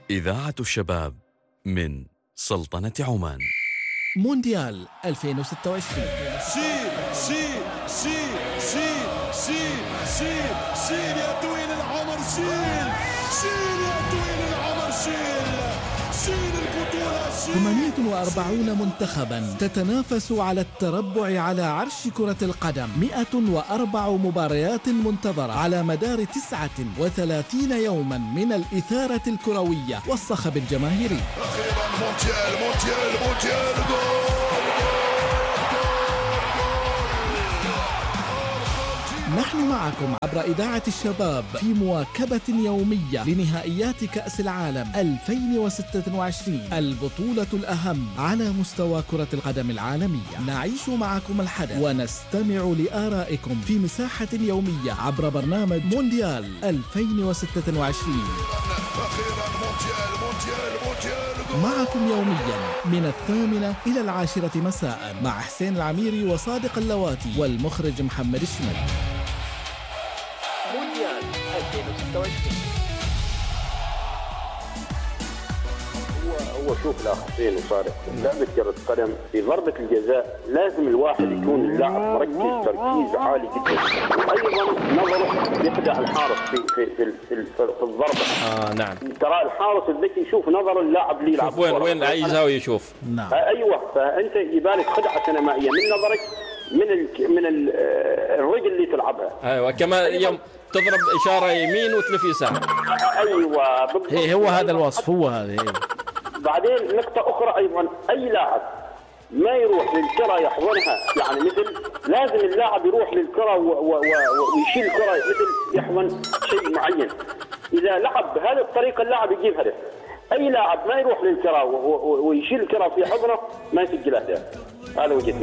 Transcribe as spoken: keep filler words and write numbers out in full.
إذاعة الشباب من سلطنة عمان. مونديال ألفين وستة وعشرين. شيل شيل شيل شيل شيل شيل شيل يا طويل العمر، شيل شيل يا طويل العمر، شيل شيل البطولة، شيل. ثمانية وأربعين منتخبا تتنافس على التربع على عرش كرة القدم. مئة وأربع مباريات منتظرة على مدار تسعة وثلاثين يوما من الإثارة الكروية والصخب الجماهيري. أخيرا مونديال مونديال مونديال، جول. نحن معكم عبر إذاعة الشباب في مواكبة يومية لنهائيات كأس العالم ألفين وستة وعشرين، البطولة الأهم على مستوى كرة القدم العالمية. نعيش معكم الحدث ونستمع لآرائكم في مساحة يومية عبر برنامج مونديال ألفين وستة وعشرين. أخيرا مونديال مونديال مونديال، معكم يوميا من الثامنة إلى العاشرة مساء مع حسين العميري وصادق اللواتي والمخرج محمد الشمل. مونديال ألفين وستة وعشرين. هو شوف الاخ حسين وصالح، لعبه كره قدم في ضربه الجزاء لازم الواحد يكون اللاعب مركز تركيز عالي جدا، وايضا نظره يخدع الحارس في في في, في, في الضربه. اه نعم. ترى الحارس الذكي يشوف نظر اللاعب اللي يلعب وين وين اي زاويه يشوف. نعم. آه ايوه، فانت يبالك خدعه سينمائيه من نظرك من ال من ال الرجل اللي تلعبها. ايوه كما يوم تضرب اشاره يمين وتلف يسار. ايوه بالضبط. هي هو هذا الوصف، هو هذا. بعدين نقطة أخرى أيضا، أي لاعب ما يروح للكرة يحضنها، يعني مثل لازم اللاعب يروح للكرة ويشيل الكرة مثل يحضن شيء معين. إذا لعب بهذه الطريقة اللاعب يجيب هدف. أي لاعب ما يروح للكرة ويشيل الكرة في حضنه ما يسجل أهداف. هذا وجهة